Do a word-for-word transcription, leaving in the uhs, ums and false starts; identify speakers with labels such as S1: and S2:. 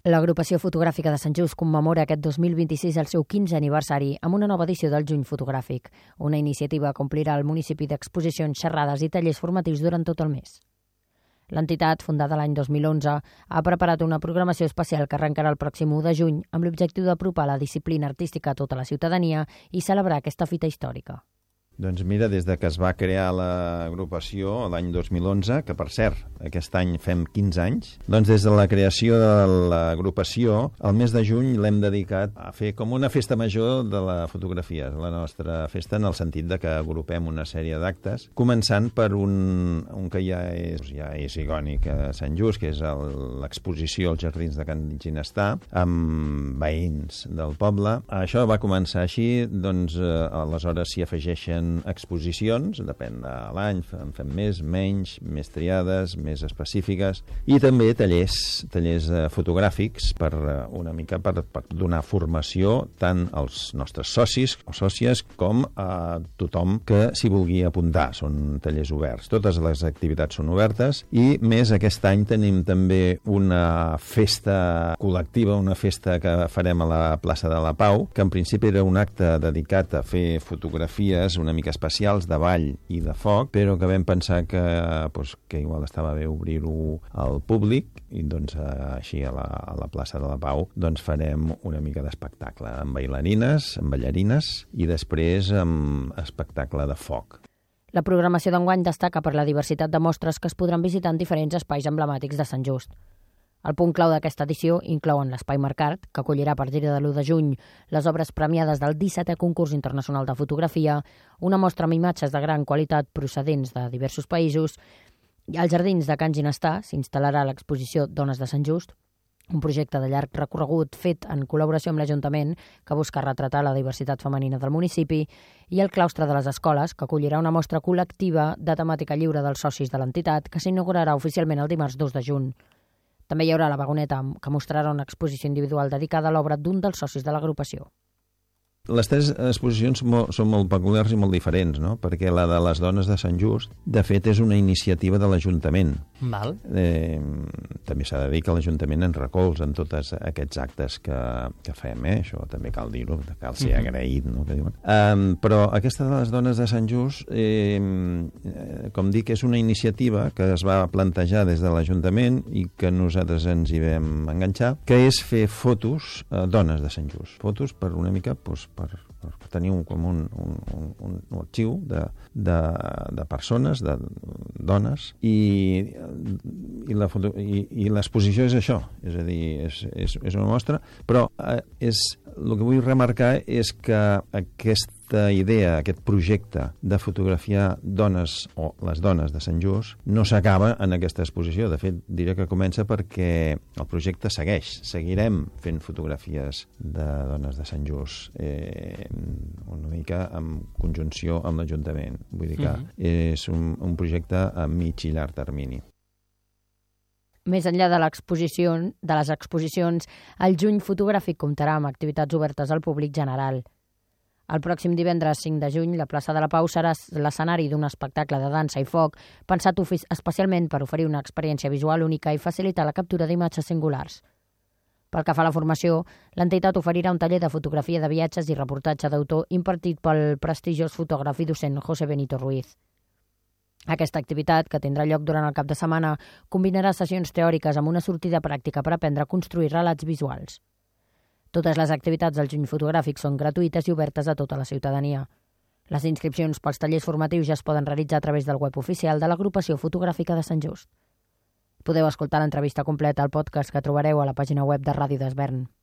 S1: L'agrupació fotogràfica de Sant Just commemora aquest dos mil vint-i-sis el seu quinzè aniversari amb una nova edició del Juny Fotogràfic, una iniciativa que omplirà el municipi d'exposicions, xerrades i tallers formatius durant tot el mes. L'entitat, fundada l'any dos mil onze, ha preparat una programació especial que arrencarà el pròxim u de juny amb l'objectiu d'apropar la disciplina artística a tota la ciutadania i celebrar aquesta fita històrica.
S2: Doncs mira, des de que es va crear l'agrupació l'any dos mil onze, que per cert, aquest any fem quinze anys, doncs des de la creació de l'agrupació, el mes de juny l'hem dedicat a fer com una festa major de la fotografia, la nostra festa en el sentit de que agrupem una sèrie d'actes, començant per un, un que ja és, ja és icònic a Sant Just, que és l'exposició als Jardins de Can Ginestar, amb veïns del poble. Això va començar així, doncs eh, aleshores s'hi afegeixen exposicions, depèn de l'any, en fem més, menys, més triades, més específiques, i també tallers, tallers eh, fotogràfics per eh, una mica per, per donar formació tant als nostres socis o sòcies com a tothom que s'hi vulgui apuntar. Són tallers oberts. Totes les activitats són obertes i més aquest any tenim també una festa col·lectiva, una festa que farem a la plaça de la Pau, que en principi era un acte dedicat a fer fotografies una mica especials de ball i de foc, però que vam pensar que, doncs, que igual estava bé obrir-ho al públic i doncs així a la, a la plaça de la Pau doncs farem una mica d'espectacle amb bailarines, amb ballarines i després amb espectacle de foc.
S1: La programació d'enguany destaca per la diversitat de mostres que es podran visitar en diferents espais emblemàtics de Sant Just. El punt clau d'aquesta edició inclouen l'Espai Mercat, que acollirà a partir de l'u de juny les obres premiades del dissetè concurs internacional de fotografia, una mostra amb imatges de gran qualitat procedents de diversos països, i als Jardins de Can Ginestar s'instal·larà l'exposició Dones de Sant Just, un projecte de llarg recorregut fet en col·laboració amb l'Ajuntament que busca retratar la diversitat femenina del municipi, i el claustre de les escoles, que acollirà una mostra col·lectiva de temàtica lliure dels socis de l'entitat que s'inaugurarà oficialment el dimarts dos de juny. També hi haurà la Vagoneta, que mostrarà una exposició individual dedicada a l'obra d'un dels socis de l'agrupació.
S2: Les tres exposicions són molt peculiars i molt diferents, no? Perquè la de les dones de Sant Just, de fet, és una iniciativa de l'Ajuntament.
S3: Val.
S2: Eh, també s'ha de dir que l'Ajuntament ens recolza en tots aquests actes que, que fem, eh? Això també cal dir-ho, cal ser agraït, no? Que diuen. Um, però aquesta de les dones de Sant Just, eh, com dic, és una iniciativa que es va plantejar des de l'Ajuntament i que nosaltres ens hi vam enganxar, que és fer fotos a dones de Sant Just. Fotos per una mica, doncs, Per, per tenir un, com un, un, un, un arxiu de, de, de persones, de dones, i, i l'exposició és això, és a dir, és, és, és una mostra, però eh, és, el que vull remarcar és que aquesta idea, aquest projecte de fotografiar dones o les dones de Sant Just no s'acaba en aquesta exposició. De fet, diré que comença perquè el projecte segueix. Seguirem fent fotografies de dones de Sant Just, eh, una mica en conjunció amb l'Ajuntament. Vull dir que mm-hmm. és un, un projecte a mig i llarg termini.
S1: Més enllà de l'exposició, de les exposicions, el Juny Fotogràfic comptarà amb activitats obertes al públic general. El pròxim divendres cinc de juny, la plaça de la Pau serà l'escenari d'un espectacle de dansa i foc pensat especialment per oferir una experiència visual única i facilitar la captura d'imatges singulars. Pel que fa a la formació, l'entitat oferirà un taller de fotografia de viatges i reportatge d'autor impartit pel prestigiós fotògraf i docent José Benito Ruiz. Aquesta activitat, que tindrà lloc durant el cap de setmana, combinarà sessions teòriques amb una sortida pràctica per aprendre a construir relats visuals. Totes les activitats del Juny Fotogràfic són gratuïtes i obertes a tota la ciutadania. Les inscripcions pels tallers formatius ja es poden realitzar a través del web oficial de l'Agrupació Fotogràfica de Sant Just. Podeu escoltar l'entrevista completa al podcast que trobareu a la pàgina web de Ràdio d'Esvern.